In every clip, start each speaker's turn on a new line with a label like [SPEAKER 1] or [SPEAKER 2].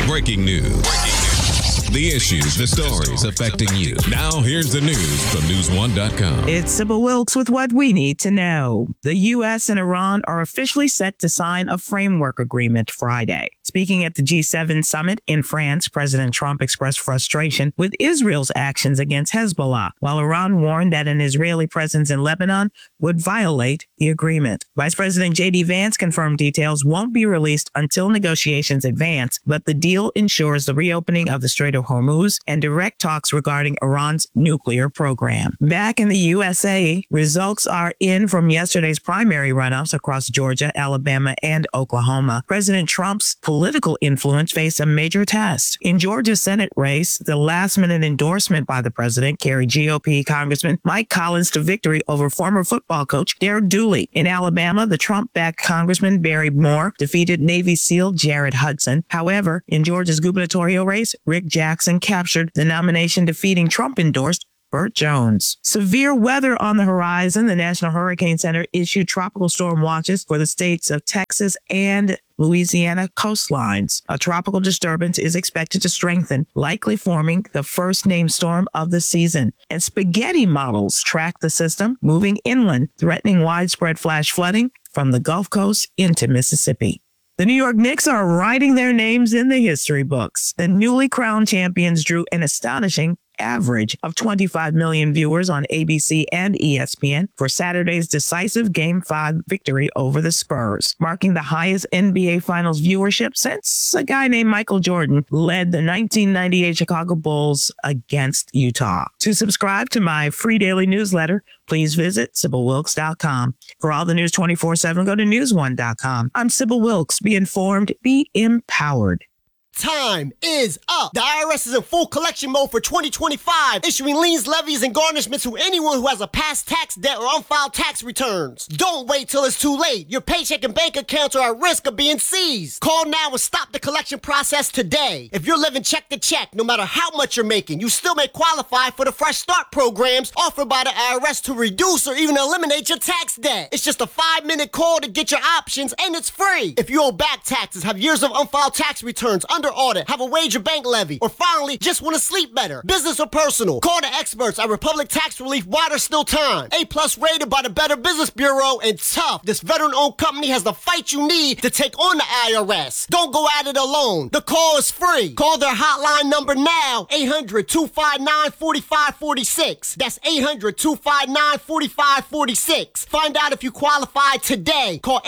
[SPEAKER 1] Breaking news. The issues, the stories affecting you. Now, here's the news from News1.com.
[SPEAKER 2] It's Sybil Wilkes with what we need to know. The U.S. and Iran are officially set to sign a framework agreement Friday. Speaking at the G7 summit in France, President Trump expressed frustration with Israel's actions against Hezbollah, while Iran warned that an Israeli presence in Lebanon would violate the agreement. Vice President J.D. Vance confirmed details won't be released until negotiations advance, but the deal ensures the reopening of the Strait of Hormuz and direct talks regarding Iran's nuclear program. Back in the USA, results are in from yesterday's primary runoffs across Georgia, Alabama, and Oklahoma. President Trump's political influence faced a major test. In Georgia's Senate race, the last-minute endorsement by the president carried GOP Congressman Mike Collins to victory over former football coach Derek Dooley. In Alabama, the Trump-backed Congressman Barry Moore defeated Navy SEAL Jared Hudson. However, in Georgia's gubernatorial race, Rick Jackson captured the nomination, defeating Trump-endorsed Burt Jones. Severe weather on the horizon. The National Hurricane Center issued tropical storm watches for the states of Texas and Louisiana coastlines. A tropical disturbance is expected to strengthen, likely forming the first named storm of the season. And spaghetti models track the system, moving inland, threatening widespread flash flooding from the Gulf Coast into Mississippi. The New York Knicks are writing their names in the history books. The newly crowned champions drew an astonishing average of 25 million viewers on ABC and ESPN for Saturday's decisive Game 5 victory over the Spurs, marking the highest NBA Finals viewership since a guy named Michael Jordan led the 1998 Chicago Bulls against Utah. To subscribe to my free daily newsletter, please visit SybilWilkes.com. For all the news 24/7, go to News1.com. I'm Sybil Wilkes. Be informed, be empowered.
[SPEAKER 3] Time is up. The IRS is in full collection mode for 2025, issuing liens, levies, and garnishments to anyone who has a past tax debt or unfiled tax returns. Don't wait till it's too late. Your paycheck and bank accounts are at risk of being seized. Call now and stop the collection process today. If you're living check to check, no matter how much you're making, you still may qualify for the Fresh Start programs offered by the IRS to reduce or even eliminate your tax debt. It's just a 5-minute call to get your options, and it's free. If you owe back taxes, have years of unfiled tax returns, under audit, have a wage or bank levy, or finally just want to sleep better, business or personal, call the experts at Republic Tax Relief while there's still time. A+ rated by the Better Business Bureau, and tough. This veteran-owned company has the fight you need to take on the IRS. Don't go at it alone. The call is free. Call their hotline number now, 800-259-4546. That's 800-259-4546. Find out if you qualify today. Call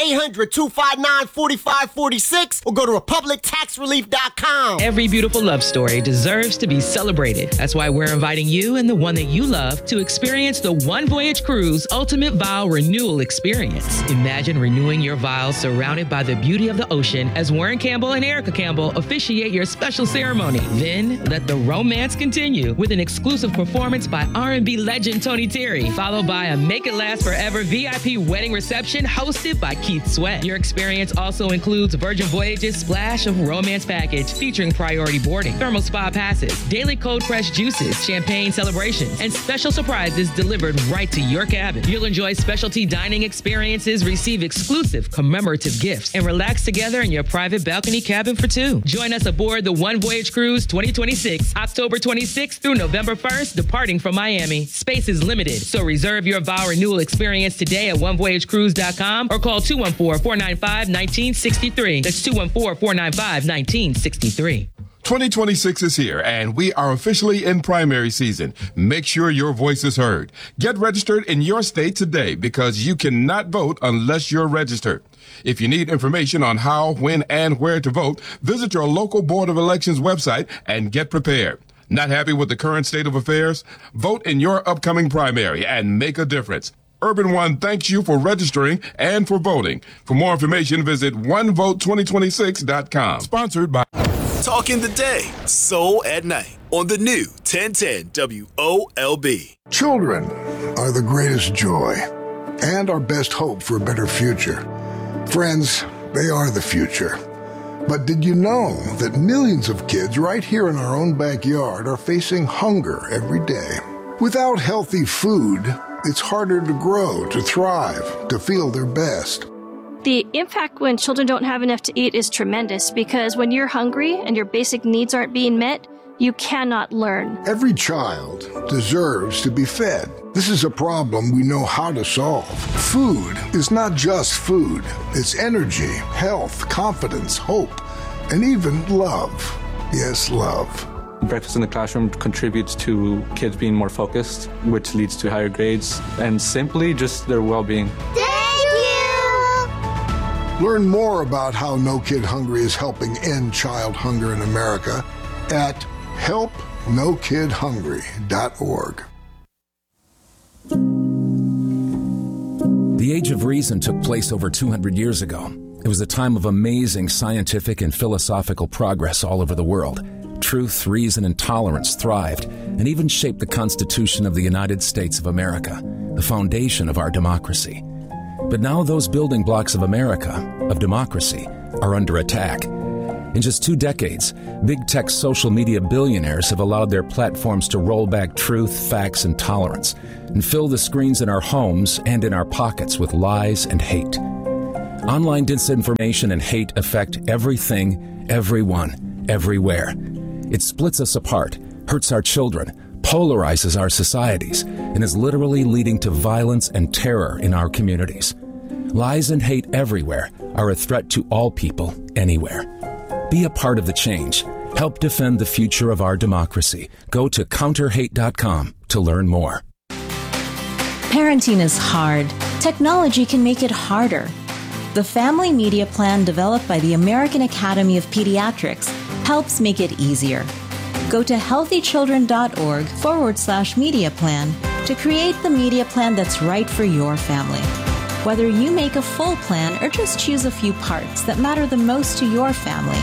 [SPEAKER 3] 800-259-4546 or go to republictaxrelief.com.
[SPEAKER 4] Every beautiful love story deserves to be celebrated. That's why we're inviting you and the one that you love to experience the One Voyage Cruise Ultimate Vow Renewal Experience. Imagine renewing your vows surrounded by the beauty of the ocean as Warren Campbell and Erica Campbell officiate your special ceremony. Then let the romance continue with an exclusive performance by R&B legend Tony Terry, followed by a Make It Last Forever VIP wedding reception hosted by Keith Sweat. Your experience also includes Virgin Voyage's Splash of Romance package featuring priority boarding, thermal spa passes, daily cold pressed juices, champagne celebrations, and special surprises delivered right to your cabin. You'll enjoy specialty dining experiences, receive exclusive commemorative gifts, and relax together in your private balcony cabin for two. Join us aboard the One Voyage Cruise 2026, October 26th through November 1st, departing from Miami. Space is limited, so reserve your vow renewal experience today at onevoyagecruise.com or call 214-495-1963. That's 214-495-1963.
[SPEAKER 5] 2026 is here, and we are officially in primary season. Make sure your voice is heard. Get registered in your state today, because you cannot vote unless you're registered. If you need information on how, when, and where to vote, visit your local Board of Elections website and get prepared. Not happy with the current state of affairs? Vote in your upcoming primary and make a difference. Urban One thanks you for registering and for voting. For more information, visit onevote2026.com. Sponsored by
[SPEAKER 6] Talk in the day, soul at night on the new 1010 WOLB.
[SPEAKER 7] Children are the greatest joy and our best hope for a better future. Friends, they are the future. But did you know that millions of kids right here in our own backyard are facing hunger every day? Without healthy food, it's harder to grow, to thrive, to feel their best.
[SPEAKER 8] The impact when children don't have enough to eat is tremendous because when you're hungry and your basic needs aren't being met, you cannot learn.
[SPEAKER 7] Every child deserves to be fed. This is a problem we know how to solve. Food is not just food. It's energy, health, confidence, hope, and even love. Yes, love.
[SPEAKER 9] Breakfast in the classroom contributes to kids being more focused, which leads to higher grades, and simply just their well-being.
[SPEAKER 10] Thank you!
[SPEAKER 7] Learn more about how No Kid Hungry is helping end child hunger in America at helpnokidhungry.org.
[SPEAKER 11] The Age of Reason took place over 200 years ago. It was a time of amazing scientific and philosophical progress all over the world. Truth, reason, and tolerance thrived and even shaped the Constitution of the United States of America, the foundation of our democracy. But now those building blocks of America, of democracy, are under attack. In just 2 decades, big tech social media billionaires have allowed their platforms to roll back truth, facts, and tolerance, and fill the screens in our homes and in our pockets with lies and hate. Online disinformation and hate affect everything, everyone, everywhere. It splits us apart, hurts our children, polarizes our societies, and is literally leading to violence and terror in our communities. Lies and hate everywhere are a threat to all people, anywhere. Be a part of the change. Help defend the future of our democracy. Go to counterhate.com to learn more.
[SPEAKER 12] Parenting is hard. Technology can make it harder. The Family Media Plan developed by the American Academy of Pediatrics helps make it easier. Go to healthychildren.org/media plan to create the media plan that's right for your family. Whether you make a full plan or just choose a few parts that matter the most to your family,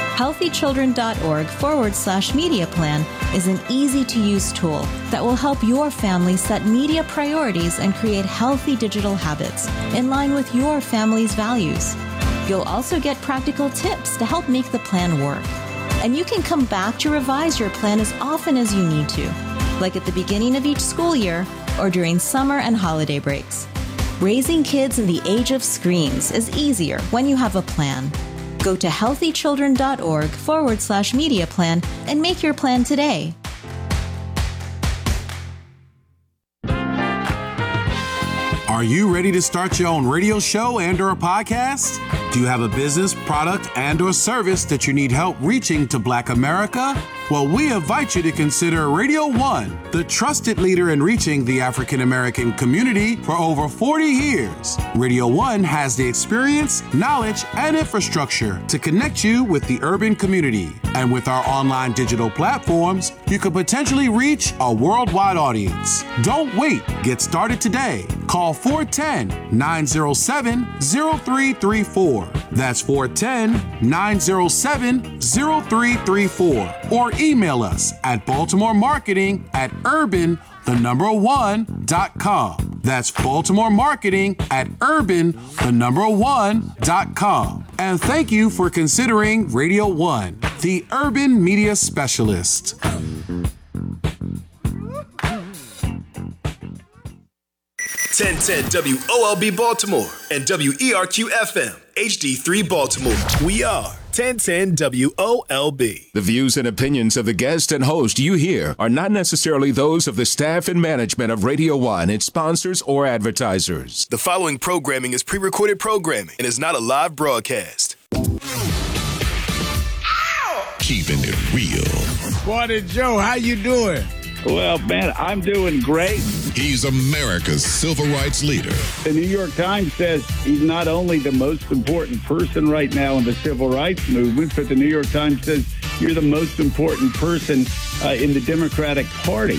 [SPEAKER 12] healthychildren.org/media plan is an easy-to-use tool that will help your family set media priorities and create healthy digital habits in line with your family's values. You'll also get practical tips to help make the plan work. And you can come back to revise your plan as often as you need to, like at the beginning of each school year or during summer and holiday breaks. Raising kids in the age of screens is easier when you have a plan. Go to healthychildren.org/media plan and make your plan today.
[SPEAKER 13] Are you ready to start your own radio show and/or a podcast? Do you have a business, product, and/or service that you need help reaching to Black America? Well, we invite you to consider Radio One, the trusted leader in reaching the African American community for over 40 years. Radio One has the experience, knowledge, and infrastructure to connect you with the urban community. And with our online digital platforms, you could potentially reach a worldwide audience. Don't wait. Get started today. Call 410-907-0334. That's 410-907-0334. Or email us at baltimoremarketing@urban1.com. That's baltimoremarketing@urban1.com. And thank you for considering Radio One, the urban media specialist.
[SPEAKER 6] 1010 WOLB Baltimore and WERQ FM HD3 Baltimore. We are 1010 WOLB.
[SPEAKER 1] The views and opinions of the guest and host you hear are not necessarily those of the staff and management of Radio One, its sponsors, or advertisers.
[SPEAKER 6] The following programming is pre-recorded programming and is not a live broadcast.
[SPEAKER 1] Keeping it real.
[SPEAKER 14] Squatty Joe, how you doing?
[SPEAKER 15] Well, man, I'm doing great.
[SPEAKER 1] He's America's civil rights leader.
[SPEAKER 15] The New York Times says he's not only the most important person right now in the civil rights movement, but the New York Times says you're the most important person in the Democratic Party.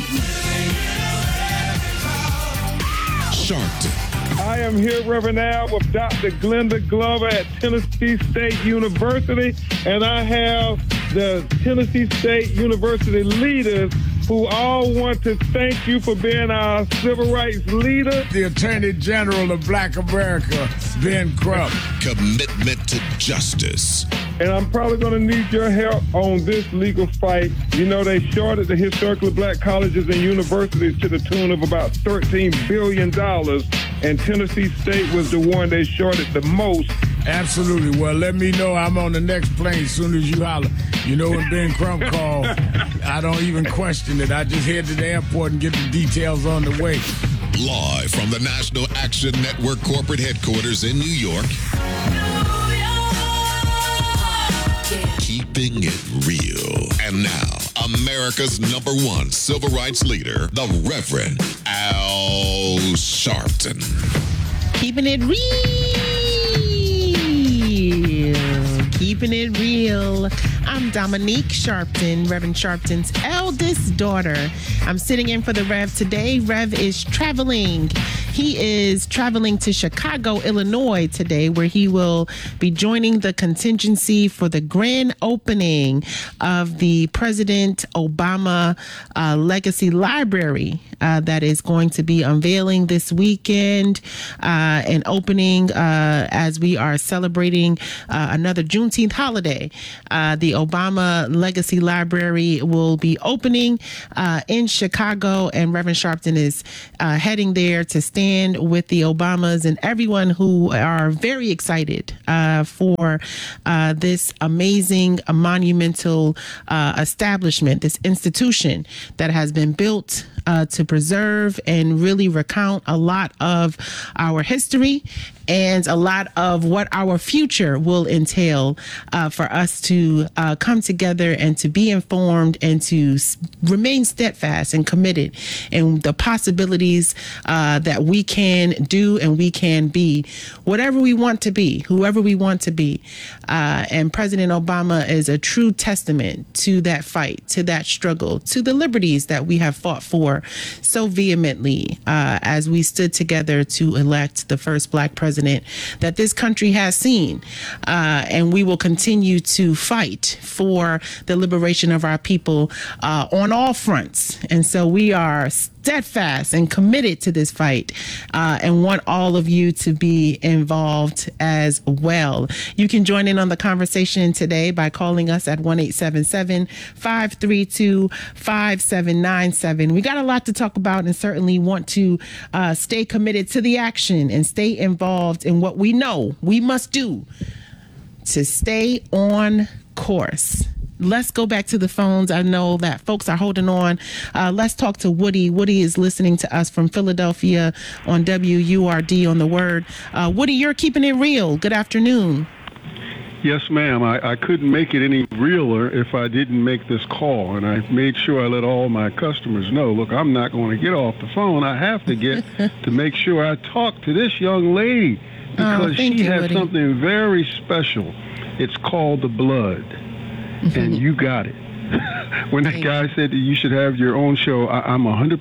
[SPEAKER 1] Sharpton.
[SPEAKER 16] I am here, Reverend Al, with Dr. Glenda Glover at Tennessee State University, and I have the Tennessee State University leaders who all want to thank you for being our civil rights leader.
[SPEAKER 14] The Attorney General of Black America, Ben Crump.
[SPEAKER 1] Commitment to justice.
[SPEAKER 16] And I'm probably going to need your help on this legal fight. You know, they shorted the historically black colleges and universities to the tune of about $13 billion. and Tennessee State was the one that shorted the most.
[SPEAKER 14] Absolutely. Well, let me know. I'm on the next plane as soon as you holler. You know, when Ben Crump called, I don't even question it. I just head to the airport and get the details on the way.
[SPEAKER 17] Live from the National Action Network corporate headquarters in New York. Keeping it real. And now, America's #1 civil rights leader, the Reverend Al Sharpton.
[SPEAKER 18] Keeping it real. Keeping it real. I'm Dominique Sharpton, Reverend Sharpton's eldest daughter. I'm sitting in for the Rev today. Rev is traveling. He is traveling to Chicago, Illinois today, where he will be joining the contingency for the grand opening of the President Obama Legacy Library that is going to be unveiling this weekend and opening as we are celebrating another Juneteenth holiday. The Obama Legacy Library will be opening in Chicago, and Reverend Sharpton is heading there to stand with the Obamas and everyone who are very excited for this amazing, monumental establishment, this institution that has been built to preserve and really recount a lot of our history and a lot of what our future will entail for us to come together and to be informed and to remain steadfast and committed in the possibilities that we can do and we can be whatever we want to be, whoever we want to be. And President Obama is a true testament to that fight, to that struggle, to the liberties that we have fought for so vehemently as we stood together to elect the first Black president that this country has seen. And we will continue to fight for the liberation of our people on all fronts. And so we are steadfast and committed to this fight and want all of you to be involved as well. You can join in on the conversation today by calling us at 1-877-532-5797. We got a lot to talk about and certainly want to stay committed to the action and stay involved in what we know we must do to stay on course. Let's go back to the phones. I know that folks are holding on. Let's talk to Woody. Woody is listening to us from Philadelphia on WURD on the Word. Woody, you're keeping it real. Good afternoon.
[SPEAKER 19] Yes, ma'am. I couldn't make it any realer if I didn't make this call. And I made sure I let all my customers know, look, I'm not going to get off the phone. I have to get to make sure I talk to this young lady because she has something very special. It's called the blood. And you got it. When that guy said that you should have your own show, I'm 100%,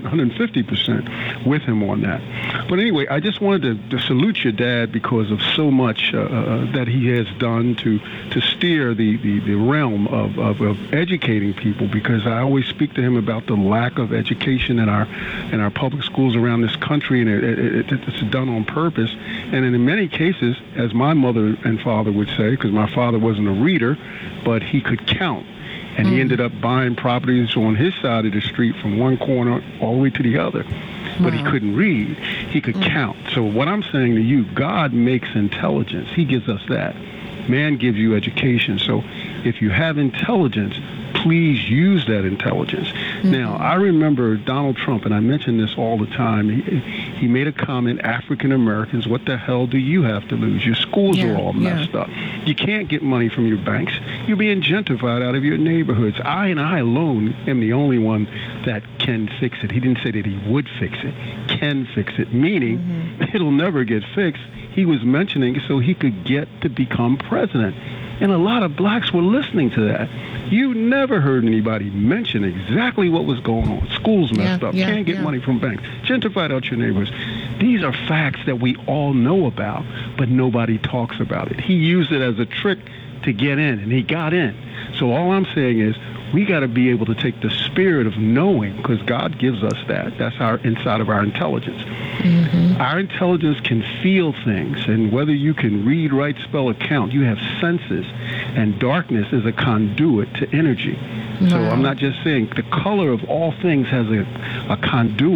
[SPEAKER 19] 150% with him on that. But anyway, I just wanted to salute your dad because of so much that he has done to steer the realm of educating people, because I always speak to him about the lack of education in our public schools around this country, and it's done on purpose. And in many cases, as my mother and father would say, because my father wasn't a reader, but he could count. And he ended up buying properties on his side of the street from one corner all the way to the other. But he couldn't read. He could count. So what I'm saying to you, God makes intelligence. He gives us that. Man gives you education. So if you have intelligence, please use that intelligence. Now, I remember Donald Trump, and I mention this all the time, he made a comment, African Americans, what the hell do you have to lose? Your schools are all messed up. You can't get money from your banks. You're being gentrified out of your neighborhoods. I alone am the only one that can fix it. He didn't say that he would fix it, can fix it, meaning it'll never get fixed. He was mentioning it so he could get to become president. And a lot of blacks were listening to that. You never heard anybody mention exactly what was going on. Schools messed up. Can't get money from banks. Gentrified out your neighborhoods. These are facts that we all know about, but nobody talks about it. He used it as a trick to get in, and he got in. So all I'm saying is we got to be able to take the spirit of knowing, because God gives us that. That's our inside of our intelligence. Our intelligence can feel things, and whether you can read, write, spell, or count, you have senses, and darkness is a conduit to energy. So I'm not just saying the color of all things has a conduit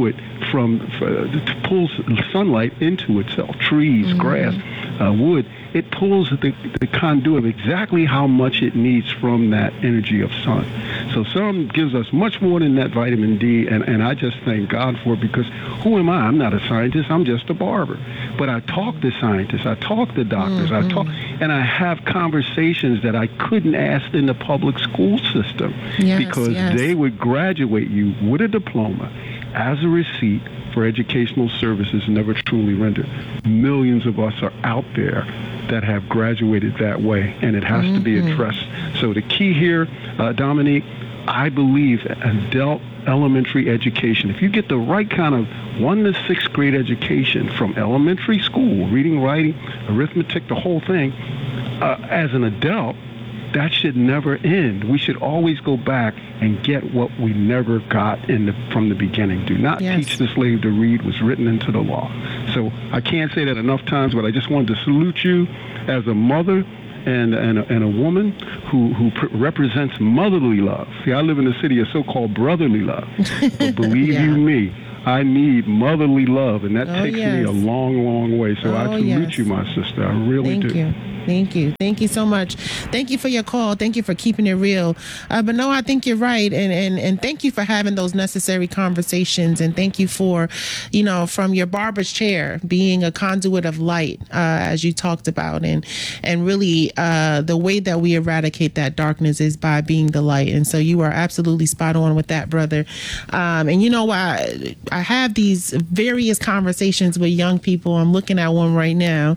[SPEAKER 19] pulls sunlight into itself. Trees, grass, wood. It pulls the conduit of exactly how much it needs from that energy of sun. So sun gives us much more than that vitamin D, and I just thank God for it, because who am I? I'm not a scientist. I'm just a barber. But I talk to scientists. I talk to doctors. And I have conversations that I couldn't ask in the public school system, because they would graduate you with a diploma as a receipt for educational services never truly rendered. Millions of us are out there that have graduated that way, and it has to be addressed. So the key here, Dominique, I believe adult elementary education, if you get the right kind of 1 to 6th grade education from elementary school, reading, writing, arithmetic, the whole thing, as an adult, that should never end. We should always go back and get what we never got from the beginning. Do not teach the slave to read was written into the law. So I can't say that enough times, but I just wanted to salute you as a mother and a woman who represents motherly love. See, I live in a city of so-called brotherly love. But believe you me, I need motherly love, and that takes me a long, long way. So I salute you, my sister. I really do.
[SPEAKER 18] Thank you. Thank you so much. Thank you for your call. Thank you for keeping it real. But no, I think you're right. And thank you for having those necessary conversations. And thank you for, from your barber's chair, being a conduit of light, as you talked about. And really, the way that we eradicate that darkness is by being the light. And so you are absolutely spot on with that, brother. And I have these various conversations with young people. I'm looking at one right now,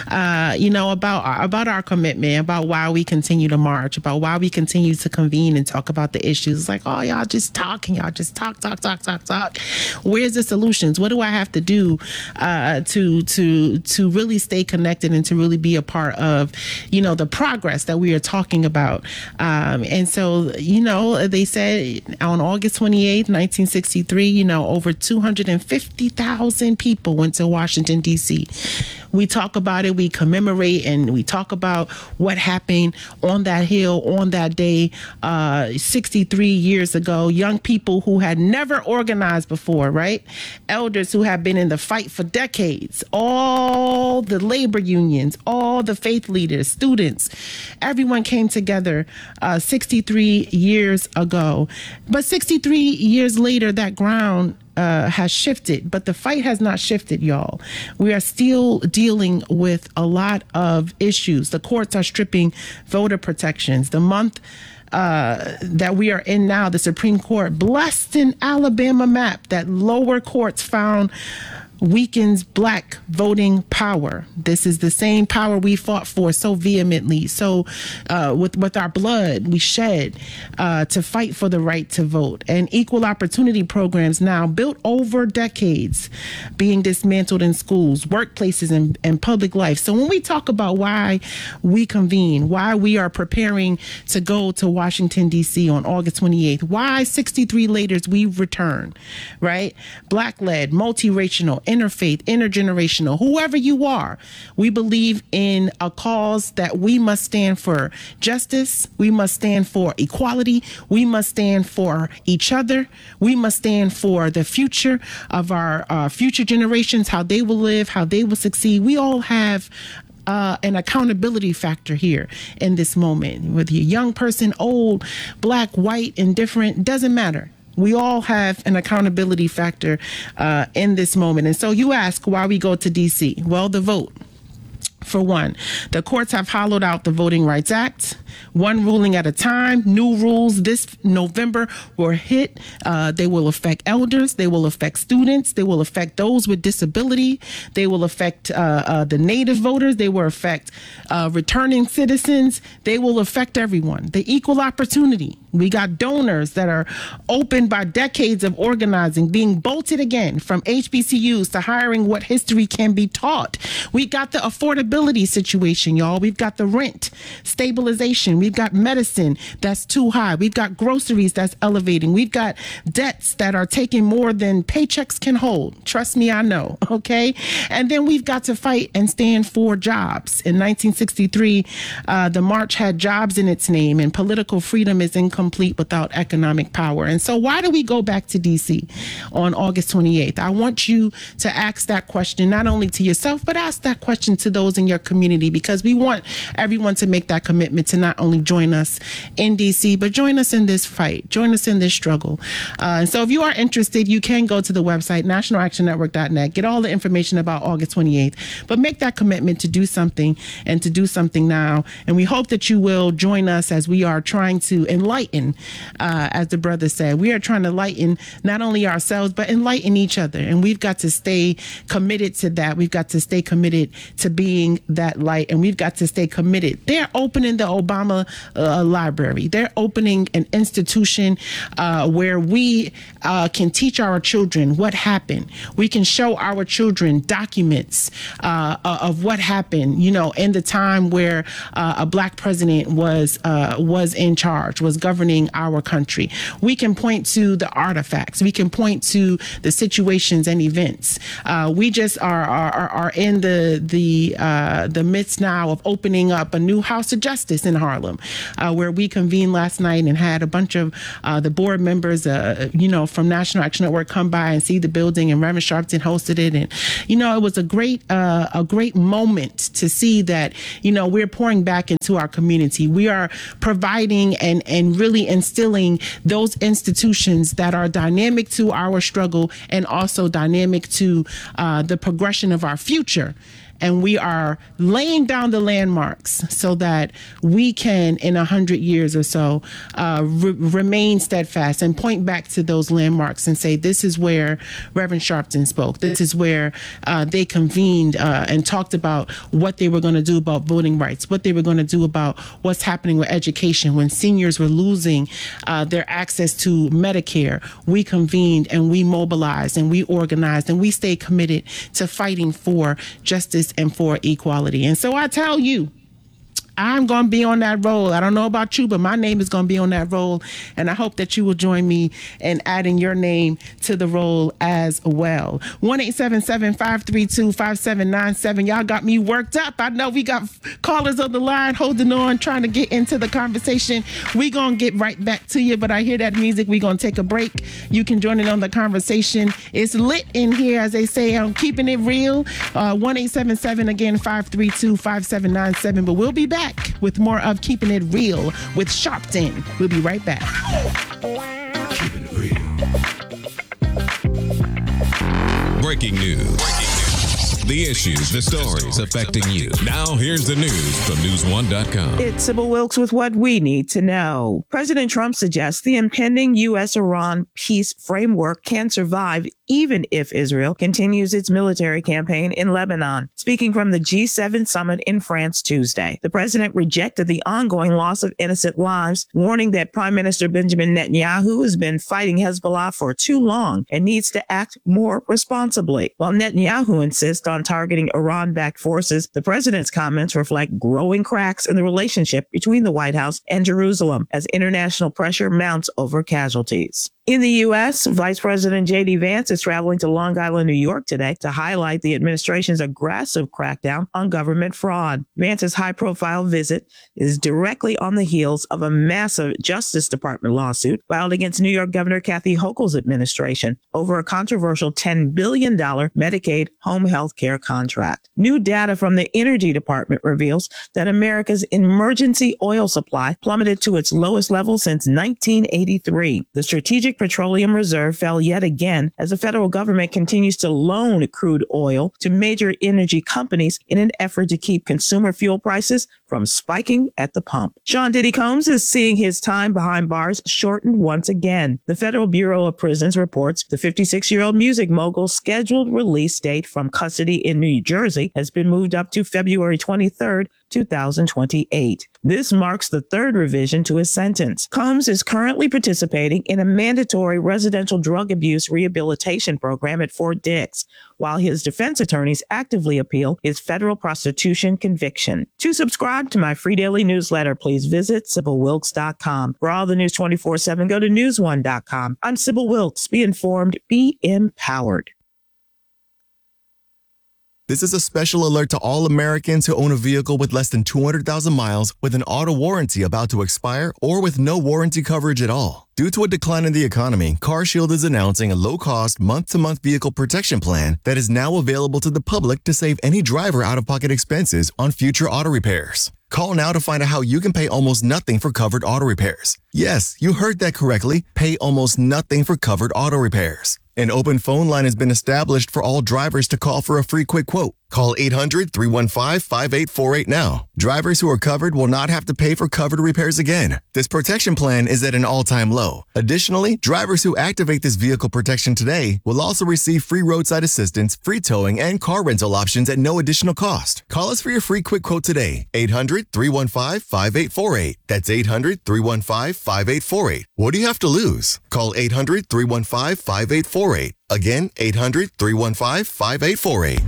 [SPEAKER 18] about our commitment, about why we continue to march, about why we continue to convene and talk about the issues. It's like, y'all just talking, y'all just talk. Where's the solutions? What do I have to do to really stay connected and to really be a part of, the progress that we are talking about? And so, they said on August 28th, 1963, over 250,000 people went to Washington, D.C. We talk about it, we commemorate, and we talk about what happened on that hill on that day 63 years ago. Young people who had never organized before, right? Elders who have been in the fight for decades. All the labor unions, all the faith leaders, students, everyone came together 63 years ago. But 63 years later, that ground has shifted, but the fight has not shifted, y'all. We are still dealing with a lot of issues. The courts are stripping voter protections. The month that we are in now, the Supreme Court blessed an Alabama map that lower courts found weakens Black voting power. This is the same power we fought for so vehemently. So with our blood we shed to fight for the right to vote. And equal opportunity programs now built over decades being dismantled in schools, workplaces, and public life. So when we talk about why we convene, why we are preparing to go to Washington, D.C. on August 28th, why 63 later we return, right? Black-led, multiracial, interfaith, intergenerational, whoever you are, we believe in a cause that we must stand for justice, we must stand for equality, we must stand for each other, we must stand for the future of our future generations, how they will live, how they will succeed. We all have an accountability factor here in this moment. Whether you're a young person, old, Black, white, indifferent, doesn't matter. We all have an accountability factor in this moment. And so you ask why we go to D.C. Well, the vote. For one, the courts have hollowed out the Voting Rights Act, one ruling at a time. New rules this November were hit. They will affect elders. They will affect students. They will affect those with disability. They will affect the native voters. They will affect returning citizens. They will affect everyone. The equal opportunity. We got donors that are opened by decades of organizing, being bolted again from HBCUs to hiring what history can be taught. We got the affordability situation, y'all. We've got the rent stabilization. We've got medicine that's too high. We've got groceries that's elevating. We've got debts that are taking more than paychecks can hold. Trust me, I know. Okay. And then we've got to fight and stand for jobs. In 1963, the march had jobs in its name, and political freedom is incomplete complete without economic power. And so why do we go back to D.C. on August 28th? I want you to ask that question, not only to yourself, but ask that question to those in your community, because we want everyone to make that commitment to not only join us in D.C., but join us in this fight, join us in this struggle. And so if you are interested, you can go to the website, nationalactionnetwork.net, get all the information about August 28th, but make that commitment to do something and to do something now. And we hope that you will join us as we are trying to enlighten, as the brother said, we are trying to enlighten not only ourselves, but enlighten each other. And we've got to stay committed to that. We've got to stay committed to being that light, and we've got to stay committed. They're opening the Obama Library. They're opening an institution where we can teach our children what happened. We can show our children documents of what happened, in the time where a black president was in charge, was governing our country. We can point to the artifacts. We can point to the situations and events. We just are in the midst now of opening up a new House of Justice in Harlem, where we convened last night and had a bunch of the board members, from National Action Network come by and see the building, and Reverend Sharpton hosted it. And, it was a great moment to see that, we're pouring back into our community. We are providing and really instilling those institutions that are dynamic to our struggle and also dynamic to the progression of our future. And we are laying down the landmarks so that we can, in 100 years or so, remain steadfast and point back to those landmarks and say, this is where Reverend Sharpton spoke. This is where they convened and talked about what they were going to do about voting rights, what they were going to do about what's happening with education. When seniors were losing their access to Medicare, we convened and we mobilized and we organized and we stayed committed to fighting for justice and for equality. And so I tell you, I'm going to be on that roll. I don't know about you, but my name is going to be on that roll. And I hope that you will join me in adding your name to the roll as well. 1-877-532-5797. Y'all got me worked up. I know we got callers on the line holding on, trying to get into the conversation. We going to get right back to you, but I hear that music. We going to take a break. You can join in on the conversation. It's lit in here, as they say. I'm keeping it real. 1-877, again, 532-5797. But we'll be back with more of Keeping It Real with Sharpton. We'll be right back.
[SPEAKER 17] Keeping it real. Breaking news. The issues, the stories affecting you. Now here's the news from News1.com.
[SPEAKER 2] It's Sybil Wilkes with what we need to know. President Trump suggests the impending U.S.-Iran peace framework can survive even if Israel continues its military campaign in Lebanon. Speaking from the G7 summit in France Tuesday, the president rejected the ongoing loss of innocent lives, warning that Prime Minister Benjamin Netanyahu has been fighting Hezbollah for too long and needs to act more responsibly. While Netanyahu insists on targeting Iran-backed forces, the president's comments reflect growing cracks in the relationship between the White House and Jerusalem as international pressure mounts over casualties. In the U.S., Vice President J.D. Vance is traveling to Long Island, New York today to highlight the administration's aggressive crackdown on government fraud. Vance's high-profile visit is directly on the heels of a massive Justice Department lawsuit filed against New York Governor Kathy Hochul's administration over a controversial $10 billion Medicaid home health care contract. New data from the Energy Department reveals that America's emergency oil supply plummeted to its lowest level since 1983. The Strategic Petroleum Reserve fell yet again as the federal government continues to loan crude oil to major energy companies in an effort to keep consumer fuel prices from spiking at the pump. Sean Diddy Combs is seeing his time behind bars shortened once again. The Federal Bureau of Prisons reports the 56-year-old music mogul's scheduled release date from custody in New Jersey has been moved up to February 23rd, 2028. This marks the third revision to his sentence. Combs is currently participating in a mandatory residential drug abuse rehabilitation program at Fort Dix, while his defense attorneys actively appeal his federal prostitution conviction. To subscribe to my free daily newsletter, please visit SybilWilkes.com. For all the news 24/7, go to News1.com. I'm Sybil Wilkes. Be informed, be empowered.
[SPEAKER 20] This is a special alert to all Americans who own a vehicle with less than 200,000 miles with an auto warranty about to expire or with no warranty coverage at all. Due to a decline in the economy, CarShield is announcing a low-cost, month-to-month vehicle protection plan that is now available to the public to save any driver out-of-pocket expenses on future auto repairs. Call now to find out how you can pay almost nothing for covered auto repairs. Yes, you heard that correctly. Pay almost nothing for covered auto repairs. An open phone line has been established for all drivers to call for a free quick quote. Call 800-315-5848 now. Drivers who are covered will not have to pay for covered repairs again. This protection plan is at an all-time low. Additionally, drivers who activate this vehicle protection today will also receive free roadside assistance, free towing, and car rental options at no additional cost. Call us for your free quick quote today. 800-315-5848. That's 800-315-5848. What do you have to lose? Call 800-315-5848. Again, 800-315-5848.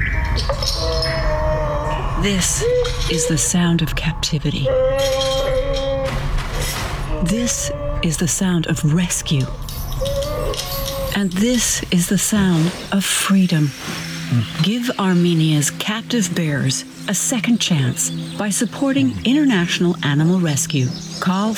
[SPEAKER 21] This is the sound of captivity. This is the sound of rescue. And this is the sound of freedom. Give Armenia's captive bears a second chance by supporting International Animal Rescue. Call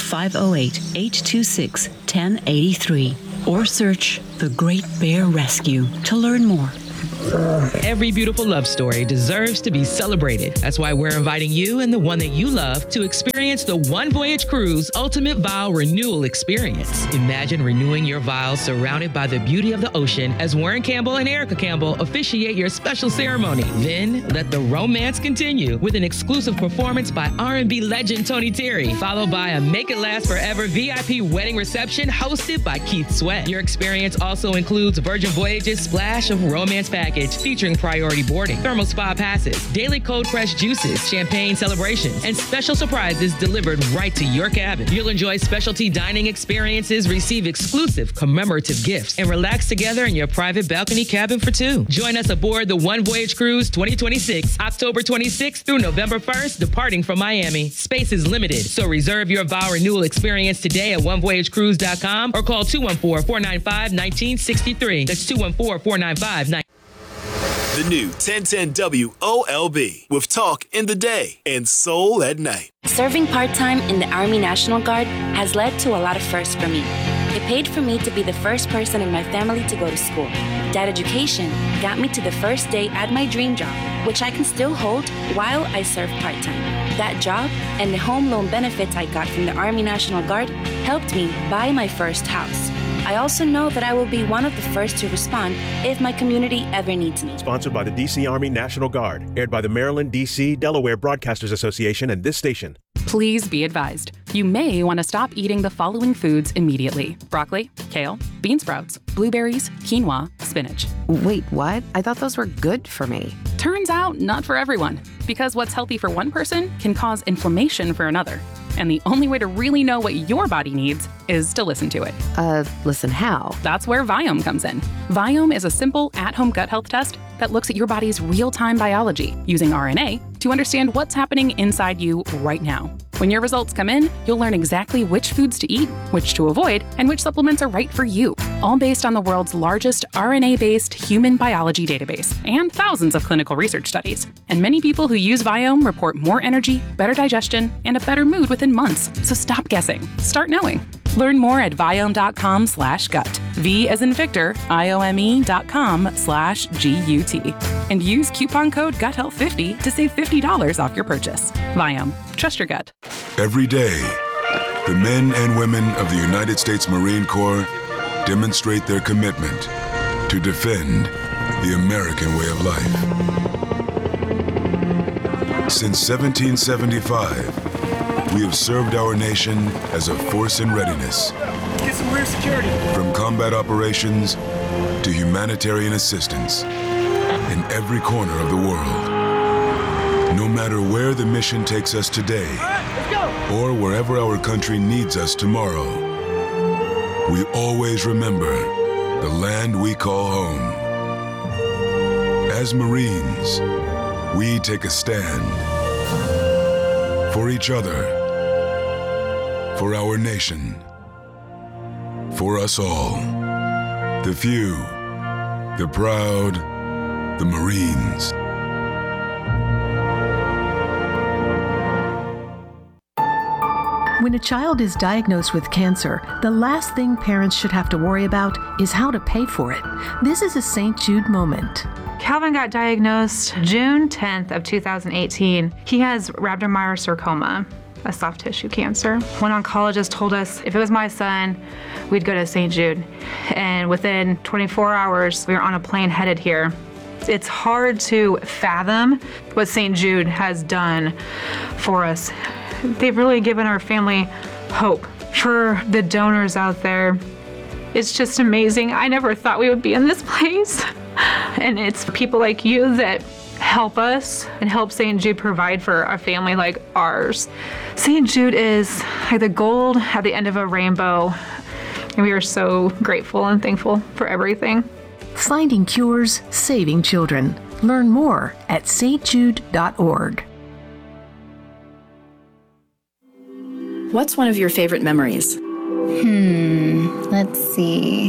[SPEAKER 21] 508-826-1083 or search The Great Bear Rescue to learn more.
[SPEAKER 4] Every beautiful love story deserves to be celebrated. That's why we're inviting you and the one that you love to experience the One Voyage Cruise Ultimate Vow Renewal Experience. Imagine renewing your vows surrounded by the beauty of the ocean as Warren Campbell and Erica Campbell officiate your special ceremony. Then let the romance continue with an exclusive performance by R&B legend Tony Terry, followed by a Make It Last Forever VIP wedding reception hosted by Keith Sweat. Your experience also includes Virgin Voyage's Splash of Romance package featuring priority boarding, thermal spa passes, daily cold pressed juices, champagne celebrations, and special surprises delivered right to your cabin. You'll enjoy specialty dining experiences, receive exclusive commemorative gifts, and relax together in your private balcony cabin for two. Join us aboard the One Voyage Cruise 2026, October 26th through November 1st, departing from Miami. Space is limited, so reserve your vow renewal experience today at onevoyagecruise.com or call 214-495-1963. That's 214-495-1963.
[SPEAKER 6] The new 1010 WOLB with talk in the day and soul at night.
[SPEAKER 22] Serving part-time in the Army National Guard has led to a lot of firsts for me. It paid for me to be the first person in my family to go to school. That education got me to the first day at my dream job, which I can still hold while I serve part-time. That job and the home loan benefits I got from the Army National Guard helped me buy my first house. I also know that I will be one of the first to respond if my community ever needs me.
[SPEAKER 23] Sponsored by the D.C. Army National Guard. Aired by the Maryland, D.C., Delaware Broadcasters Association and this station.
[SPEAKER 24] Please be advised. You may want to stop eating the following foods immediately. Broccoli, kale, bean sprouts, blueberries, quinoa, spinach.
[SPEAKER 25] Wait, what? I thought those were good for me.
[SPEAKER 24] Turns out, not for everyone. Because what's healthy for one person can cause inflammation for another. And the only way to really know what your body needs is to listen to it.
[SPEAKER 25] Listen how?
[SPEAKER 24] That's where Viome comes in. Viome is a simple at-home gut health test that looks at your body's real-time biology using RNA to understand what's happening inside you right now. When your results come in, you'll learn exactly which foods to eat, which to avoid, and which supplements are right for you, all based on the world's largest RNA-based human biology database and thousands of clinical research studies. And many people who use Viome report more energy, better digestion, and a better mood within months. So stop guessing. Start knowing. Learn more at Viome.com/gut. V as in Victor, IOME.com/GUT. And use coupon code GUTHEALTH50 to save $50 off your purchase. Viome. Trust your gut.
[SPEAKER 26] Every day, the men and women of the United States Marine Corps demonstrate their commitment to defend the American way of life. Since 1775, we have served our nation as a force in readiness.
[SPEAKER 27] Get some rear security.
[SPEAKER 26] From combat operations to humanitarian assistance in every corner of the world. No matter where the mission takes us today, or wherever our country needs us tomorrow, we always remember the land we call home. As Marines, we take a stand for each other, for our nation, for us all. The few, the proud, the Marines.
[SPEAKER 3] When a child is diagnosed with cancer, the last thing parents should have to worry about is how to pay for it. This is a St. Jude moment.
[SPEAKER 5] Calvin got diagnosed June 10th of 2018. He has rhabdomyosarcoma, a soft tissue cancer. One oncologist told us if it was my son, we'd go to St. Jude. And within 24 hours, we were on a plane headed here. It's hard to fathom what St. Jude has done for us. They've really given our family hope. For the donors out there, it's just amazing. I never thought we would be in this place. And it's people like you that help us and help St. Jude provide for a family like ours. St. Jude is like the gold at the end of a rainbow, and we are so grateful and thankful for everything.
[SPEAKER 3] Finding cures, saving children. Learn more at stjude.org.
[SPEAKER 7] What's one of your favorite memories?
[SPEAKER 8] Let's see.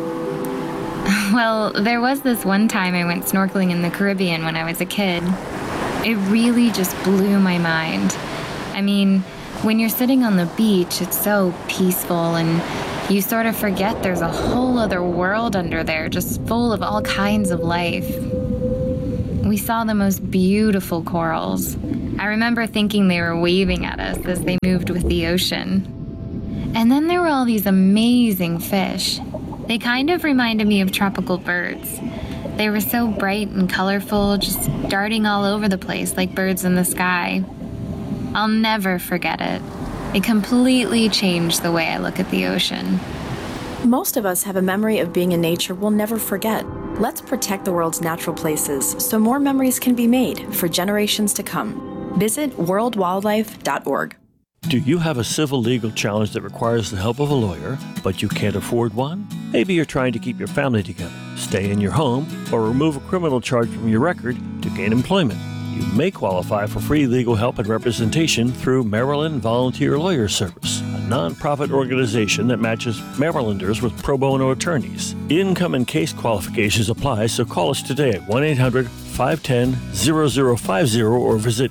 [SPEAKER 8] Well, there was this one time I went snorkeling in the Caribbean when I was a kid. It really just blew my mind. I mean, when you're sitting on the beach, it's so peaceful and you sort of forget there's a whole other world under there, just full of all kinds of life. We saw the most beautiful corals. I remember thinking they were waving at us as they moved with the ocean. And then there were all these amazing fish. They kind of reminded me of tropical birds. They were so bright and colorful, just darting all over the place like birds in the sky. I'll never forget it. It completely changed the way I look at the ocean.
[SPEAKER 7] Most of us have a memory of being in nature we'll never forget. Let's protect the world's natural places so more memories can be made for generations to come. Visit worldwildlife.org.
[SPEAKER 9] Do you have a civil legal challenge that requires the help of a lawyer, but you can't afford one? Maybe you're trying to keep your family together, stay in your home, or remove a criminal charge from your record to gain employment. You may qualify for free legal help and representation through Maryland Volunteer Lawyer Service, a nonprofit organization that matches Marylanders with pro bono attorneys. Income and case qualifications apply, so call us today at 1-800-510-0050 or visit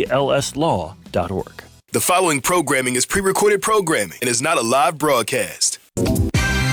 [SPEAKER 9] mvlslaw.org.
[SPEAKER 6] The following programming is pre-recorded programming and is not a live broadcast.